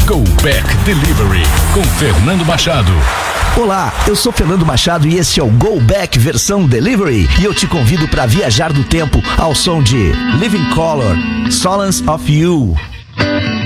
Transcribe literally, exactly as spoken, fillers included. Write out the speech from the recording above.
Go Back Delivery com Fernando Machado. Olá, eu sou Fernando Machado e esse é o Go Back versão Delivery e eu te convido para viajar do tempo ao som de Living Color, Solace of You.